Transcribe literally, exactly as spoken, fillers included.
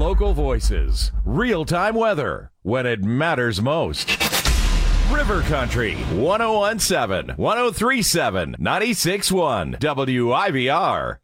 local voices, real-time weather when it matters most. River Country, one oh one point seven, one oh three point seven, ninety-six point one, W I V R.